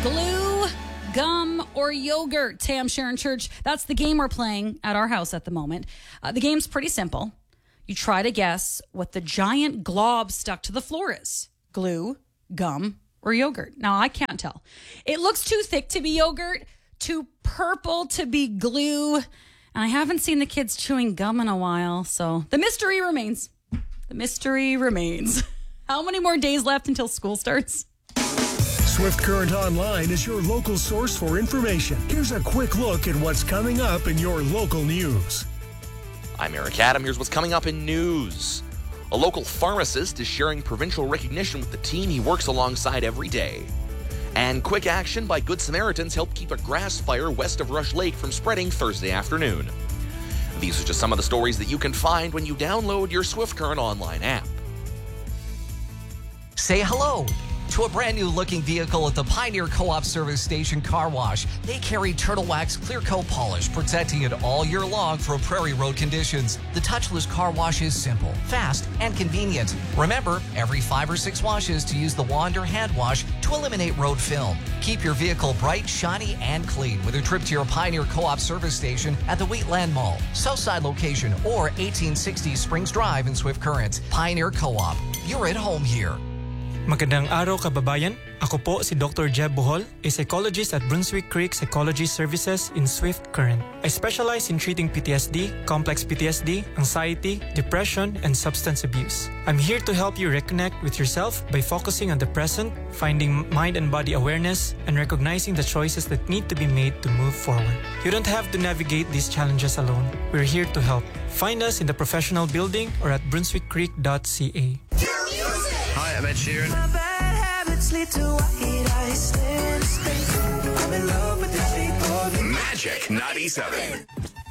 Glue, gum, or yogurt, Tam Sharon Church. That's the game we're playing at our house at the moment. The game's pretty simple. You try to guess what the giant glob stuck to the floor is. Glue, gum, or yogurt. Now, I can't tell. It looks too thick to be yogurt, too purple to be glue, and I haven't seen the kids chewing gum in a while, so the mystery remains. The mystery remains. How many more days left until school starts? Swift Current Online is your local source for information. Here's a quick look at what's coming up in your local news. I'm Eric Adam. Here's what's coming up in news. A local pharmacist is sharing provincial recognition with the team he works alongside every day. And quick action by Good Samaritans helped keep a grass fire west of Rush Lake from spreading Thursday afternoon. These are just some of the stories that you can find when you download your Swift Current Online app. Say hello to a brand new looking vehicle at the Pioneer Co-op Service Station Car Wash. They carry Turtle Wax Clear Coat Polish, protecting it all year long for prairie road conditions. The touchless car wash is simple, fast, and convenient. Remember, every 5 or 6 washes to use the wand or hand wash to eliminate road film. Keep your vehicle bright, shiny, and clean with a trip to your Pioneer Co-op Service Station at the Wheatland Mall, Southside location, or 1860 Springs Drive in Swift Current. Pioneer Co-op, you're at home here. Magandang araw kababayan. Ako po si Dr. Jeb Bohol, a psychologist at Brunswick Creek Psychology Services in Swift Current. I specialize in treating PTSD, complex PTSD, anxiety, depression, and substance abuse. I'm here to help you reconnect with yourself by focusing on the present, finding mind and body awareness, and recognizing the choices that need to be made to move forward. You don't have to navigate these challenges alone. We're here to help. Find us in the professional building or at brunswickcreek.ca. Hi, I'm Ed Sheeran. My bad habits lead to white eyes. I'm in love with the shape of Magic 97.